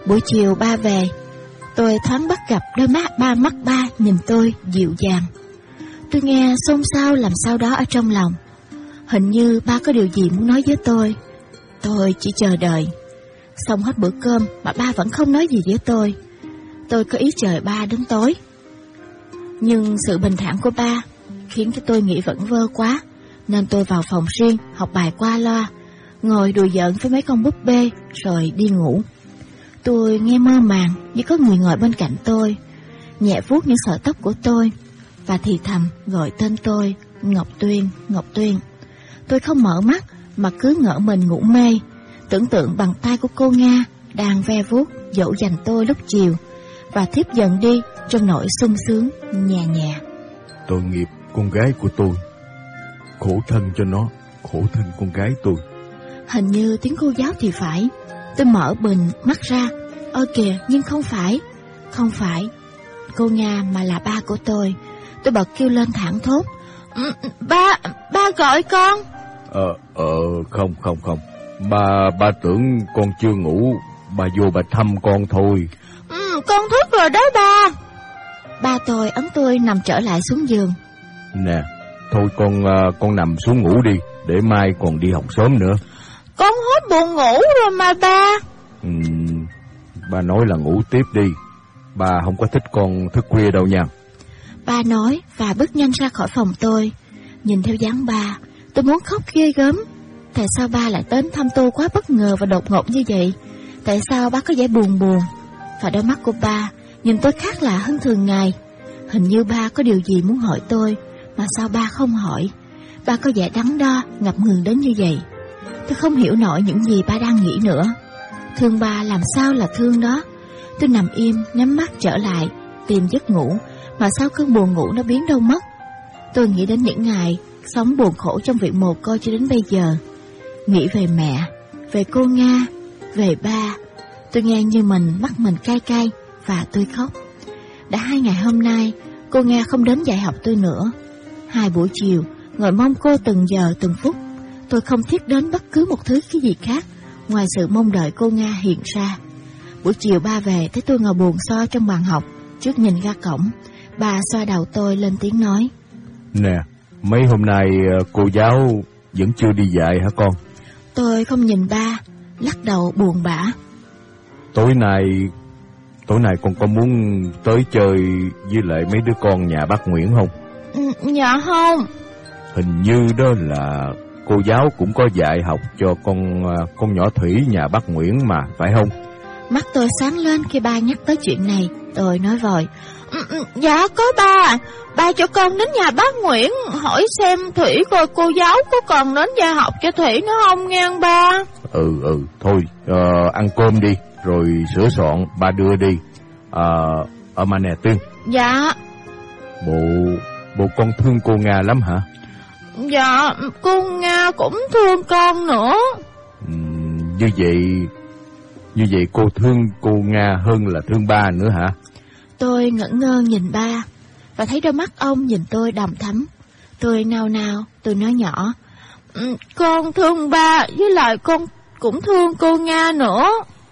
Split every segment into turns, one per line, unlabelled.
Buổi chiều ba về, tôi thoáng bắt gặp đôi mắt ba nhìn tôi dịu dàng. Tôi nghe xôn xao làm sao đó ở trong lòng. Hình như ba có điều gì muốn nói với tôi. Tôi chỉ chờ đợi. Xong hết bữa cơm mà ba vẫn không nói gì với tôi. Tôi có ý chờ ba đến tối. Nhưng sự bình thản của ba khiến cho tôi nghĩ vẩn vơ quá, nên tôi vào phòng riêng học bài qua loa, ngồi đùa giỡn với mấy con búp bê rồi đi ngủ. Tôi nghe mơ màng như có người ngồi bên cạnh tôi, nhẹ vuốt những sợi tóc của tôi và thì thầm gọi tên tôi, Ngọc Tuyên, Ngọc Tuyên. Tôi không mở mắt mà cứ ngỡ mình ngủ mê, tưởng tượng bàn tay của cô Nga đang ve vuốt dỗ dành tôi lúc chiều, và thiếp dần đi trong nỗi sung sướng nhẹ nhẹ.
Tội nghiệp con gái của tôi, khổ thân cho nó, khổ thân con gái tôi.
Hình như tiếng cô giáo thì phải. Tôi mở bừng mắt ra. Ơ kìa, nhưng không phải cô Nga mà là ba của tôi. Tôi bật kêu lên thảng thốt. Ba gọi con.
Không. Ba tưởng con chưa ngủ, ba vô bà thăm con thôi.
Con thức rồi đó ba. Ba tôi ấn tôi nằm trở lại xuống giường.
Nè, thôi con nằm xuống ngủ đi, để mai còn đi học sớm nữa.
Con hết buồn ngủ rồi mà ba.
Ba nói là ngủ tiếp đi, ba không có thích con thức khuya đâu nha.
Ba nói và bước nhanh ra khỏi phòng tôi. Nhìn theo dáng ba, tôi muốn khóc ghê gớm. Tại sao ba lại đến thăm tôi quá bất ngờ và đột ngột như vậy? Tại sao ba có vẻ buồn? Và đôi mắt của ba nhìn tôi khác lạ hơn thường ngày. Hình như ba có điều gì muốn hỏi tôi, mà sao ba không hỏi? Ba có vẻ đắn đo, ngập ngừng đến như vậy. Tôi không hiểu nổi những gì ba đang nghĩ nữa. Thương ba làm sao là thương đó. Tôi nằm im, nhắm mắt trở lại, tìm giấc ngủ, mà sao cơn buồn ngủ nó biến đâu mất. Tôi nghĩ đến những ngày sống buồn khổ trong viện mồ côi cho đến bây giờ. Nghĩ về mẹ, về cô Nga, về ba. Tôi nghe như mắt mình cay cay và tôi khóc. Đã 2 ngày hôm nay, cô Nga không đến dạy học tôi nữa. 2 buổi chiều, ngồi mong cô từng giờ từng phút. Tôi không thiết đến bất cứ một thứ cái gì khác ngoài sự mong đợi cô Nga hiện ra. Buổi chiều ba về thấy tôi ngồi buồn so trong bàn học, trước nhìn ra cổng. Ba xoa đầu tôi lên tiếng nói.
Nè, mấy hôm nay cô giáo vẫn chưa đi dạy hả con?
Tôi không nhìn ba, lắc đầu buồn bã.
Tối nay con có muốn tới chơi với lại mấy đứa con nhà bác Nguyễn không?
Dạ không.
Hình như đó là cô giáo cũng có dạy học cho con nhỏ Thủy nhà bác Nguyễn mà, phải không?
Mắt tôi sáng lên khi ba nhắc tới chuyện này. Tôi nói vội. Dạ có ba. Ba cho con đến nhà bác Nguyễn hỏi xem Thủy coi cô giáo có còn đến dạy học cho Thủy nữa không nghe ba.
Thôi ăn cơm đi rồi sửa soạn ba đưa đi. Mà nè Tuyên.
Dạ.
Bộ con thương cô Nga lắm hả?
Dạ, cô Nga cũng thương con nữa.
Như vậy cô thương cô Nga hơn là thương ba nữa hả?
Tôi ngẩn ngơ nhìn ba và thấy đôi mắt ông nhìn tôi đằm thắm. Tôi nao nao, tôi nói nhỏ. Con thương ba, với lại con cũng thương cô Nga nữa.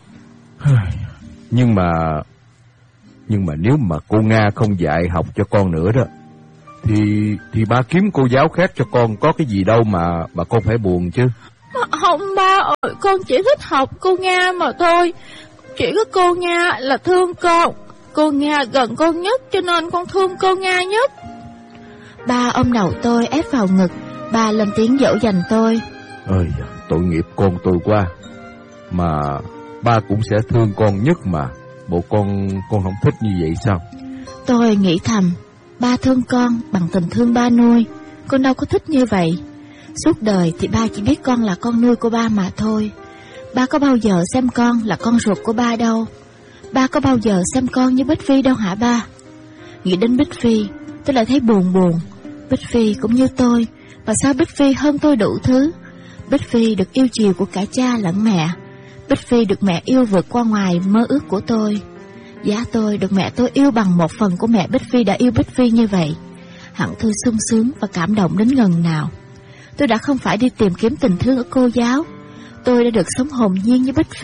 Nhưng mà nếu mà cô Nga không dạy học cho con nữa đó, thì ba kiếm cô giáo khác cho con, có cái gì đâu mà con phải buồn chứ.
Không ba ơi, con chỉ thích học cô Nga mà thôi. Chỉ có cô Nga là thương con. Cô Nga gần con nhất cho nên con thương cô Nga nhất. Ba ôm đầu tôi ép vào ngực. Ba lên tiếng dỗ dành tôi.
Ơi, tội nghiệp con tôi quá. Mà ba cũng sẽ thương con nhất mà. Bộ con không thích như vậy sao?
Tôi nghĩ thầm, ba thương con bằng tình thương ba nuôi. Con đâu có thích như vậy. Suốt đời thì ba chỉ biết con là con nuôi của ba mà thôi. Ba có bao giờ xem con là con ruột của ba đâu. Ba có bao giờ xem con như Bích Phi đâu hả ba? Nghĩ đến Bích Phi, tôi lại thấy buồn. Bích Phi cũng như tôi, mà sao Bích Phi hơn tôi đủ thứ. Bích Phi được yêu chiều của cả cha lẫn mẹ. Bích Phi được mẹ yêu vượt qua ngoài mơ ước của tôi. Giá tôi được mẹ tôi yêu bằng 1/10 của mẹ Bích Phi đã yêu Bích Phi như vậy. Hẳn tôi sung sướng và cảm động đến ngần nào. Tôi đã không phải đi tìm kiếm tình thương ở cô giáo. Tôi đã được sống hồn nhiên như Bích Phi,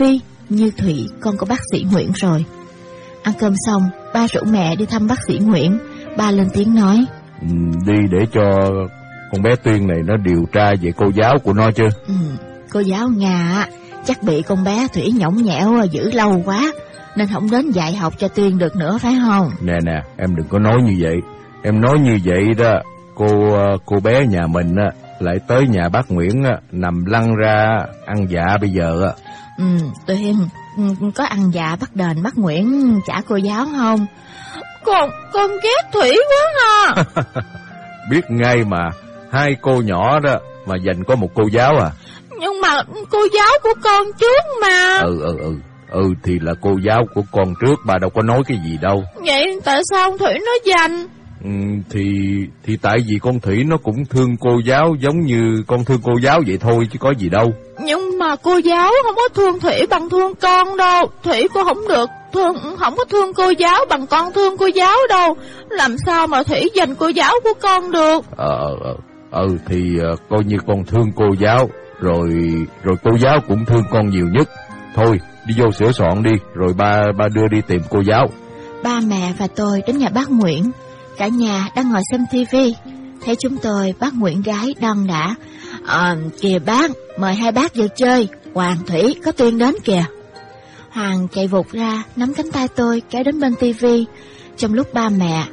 như Thủy, con của bác sĩ Nguyễn rồi. Ăn cơm xong, ba rủ mẹ đi thăm bác sĩ Nguyễn. Ba lên tiếng nói:
Đi để cho con bé Tuyên này nó điều tra về cô giáo của nó chứ.
Cô giáo Nga chắc bị con bé Thủy nhõng nhẽo giữ lâu quá, nên không đến dạy học cho Tuyên được nữa, phải không?
Nè, em đừng có nói như vậy. Em nói như vậy đó, cô bé nhà mình á lại tới nhà bác Nguyễn á, nằm lăn ra ăn dạ bây giờ á.
Tuyên có ăn dạ bắt đền bác Nguyễn trả cô giáo không? Con ghét Thủy quá ha.
Biết ngay mà, hai cô nhỏ đó mà dành có một cô giáo à.
Nhưng mà cô giáo của con trước mà.
Thì là cô giáo của con trước, bà đâu có nói cái gì đâu.
Vậy tại sao Thủy nó dành?
Thì tại vì con Thủy nó cũng thương cô giáo giống như con thương cô giáo vậy thôi chứ có gì đâu.
Nhưng mà cô giáo không có thương Thủy bằng thương con đâu. Thủy cô không có thương cô giáo bằng con thương cô giáo đâu. Làm sao mà Thủy dành cô giáo của con được?
Thì coi như con thương cô giáo, rồi cô giáo cũng thương con nhiều nhất. Thôi đi vô sửa soạn đi, rồi ba đưa đi tìm cô giáo.
Ba mẹ và tôi đến nhà bác Nguyễn. Cả nhà đang ngồi xem tivi. Thấy chúng tôi, bác Nguyễn gái đon đã: Kìa bác, mời hai bác vô chơi, Hoàng, Thủy, có Tuyên đến kìa. Hoàng chạy vụt ra, nắm cánh tay tôi kéo đến bên tivi. Trong lúc ba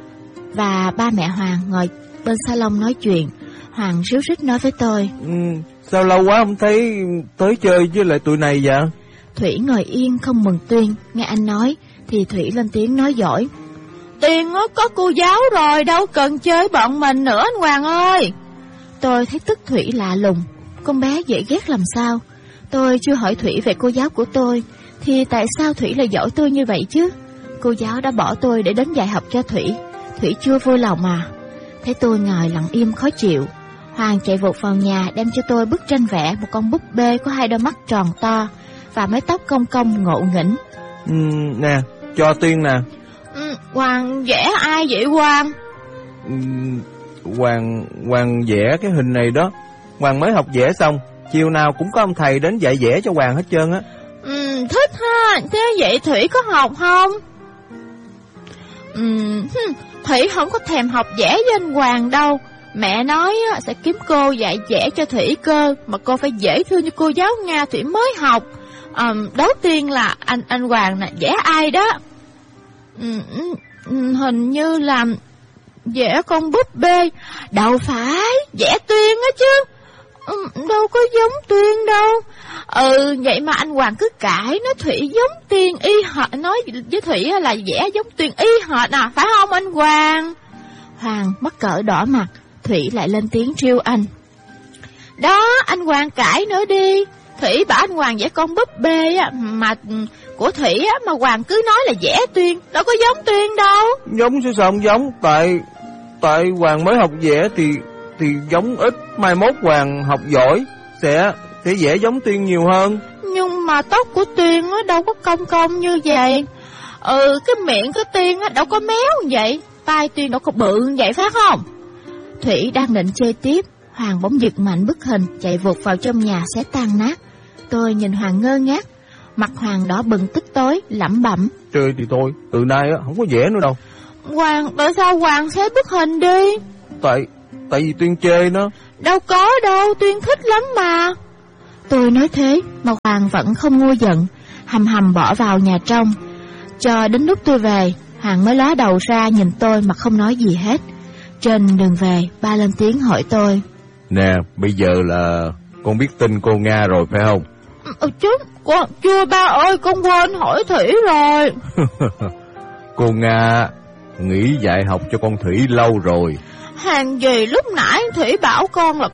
mẹ Hoàng ngồi bên salon nói chuyện, Hoàng ríu rít nói với tôi:
Sao lâu quá không thấy tới chơi với lại tụi này vậy?
Thủy ngồi yên không mừng Tuyên. Nghe anh nói thì Thủy lên tiếng nói giỏi: Tuyên có cô giáo rồi, đâu cần chơi bọn mình nữa anh Hoàng ơi. Tôi thấy tức Thủy lạ lùng. Con bé dễ ghét làm sao? Tôi chưa hỏi Thủy về cô giáo của tôi, thì tại sao Thủy lại giỏi tôi như vậy chứ? Cô giáo đã bỏ tôi để đến dạy học cho Thủy. Thủy chưa vui lòng mà. Thấy tôi ngồi lặng im khó chịu, Hoàng chạy vụt vào nhà đem cho tôi bức tranh vẽ một con búp bê có hai đôi mắt tròn to và mái tóc cong cong ngộ nghĩnh.
Nè, cho Tuyên nè.
Hoàng vẽ ai vậy Hoàng?
Hoàng vẽ cái hình này đó. Hoàng mới học vẽ xong, chiều nào cũng có ông thầy đến dạy vẽ cho Hoàng hết trơn á.
Thích ha. Thế vậy Thủy có học không? Thủy không có thèm học vẽ với anh Hoàng đâu. Mẹ nói sẽ kiếm cô dạy vẽ cho Thủy cơ, mà cô phải dễ thương như cô giáo Nga Thủy mới học. Đầu tiên là anh Hoàng nè, vẽ ai đó? Hình như là vẽ con búp bê. Đâu phải, vẽ Tuyên á chứ. Đâu có giống Tuyên đâu. Vậy mà anh Hoàng cứ cãi nói Thủy giống Tuyên y hệt, nói với Thủy là vẽ giống Tuyên y hệt à, phải không anh Hoàng? Hoàng mắc cỡ đỏ mặt. Thủy lại lên tiếng trêu anh: Đó, anh Hoàng cãi nữa đi. Thủy bảo anh Hoàng vẽ con búp bê mà của Thủy mà Hoàng cứ nói là vẽ Tuyên, đâu có giống Tuyên đâu.
Giống chứ sao không giống? Tại Hoàng mới học vẽ thì giống ít, mai mốt Hoàng học giỏi sẽ vẽ giống Tuyên nhiều hơn.
Nhưng mà tóc của Tuyên đâu có cong cong như vậy. Cái miệng của Tuyên đâu có méo như vậy, tai Tuyên đâu có bự như vậy, phải không? Thủy đang định chơi tiếp, Hoàng bỗng giật mạnh bức hình, chạy vụt vào trong nhà xé tan nát. Tôi nhìn Hoàng ngơ ngác, mặt Hoàng đỏ bừng tức tối, lẩm bẩm:
Chơi thì thôi, từ nay không có vẽ nữa đâu.
Hoàng, tại sao Hoàng xé bức hình đi?
Tại vì Tuyên chê nó.
Đâu có đâu, Tuyên thích lắm mà. Tôi nói thế mà Hoàng vẫn không nguôi giận, hầm hầm bỏ vào nhà trong. Cho đến lúc tôi về, Hoàng mới ló đầu ra nhìn tôi mà không nói gì hết. Trên đường về, ba lên tiếng hỏi tôi:
Nè, bây giờ là con biết tin cô Nga rồi phải không?
Con chưa ba ơi, con quên hỏi Thủy rồi.
Cô Nga nghỉ dạy học cho con Thủy lâu rồi.
Hàng gì lúc nãy Thủy bảo con là